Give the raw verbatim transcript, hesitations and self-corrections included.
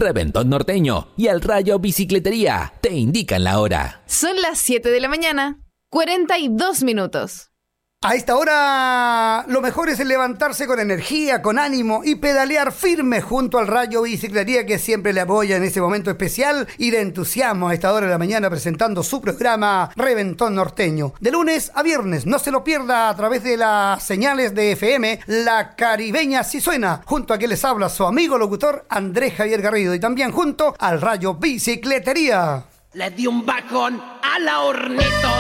Reventón Norteño y El Rayo Bicicletería te indican la hora. Son las siete de la mañana, cuarenta y dos minutos. A esta hora lo mejor es levantarse con energía, con ánimo y pedalear firme junto al Rayo Bicicletería, que siempre le apoya en este momento especial y de entusiasmo a esta hora de la mañana presentando su programa Reventón Norteño. De lunes a viernes, no se lo pierda a través de las señales de F M, La Caribeña sí suena, junto a quien les habla su amigo locutor Andrés Javier Garrido y también junto al Rayo Bicicletería. Le di un bajón a la Hornito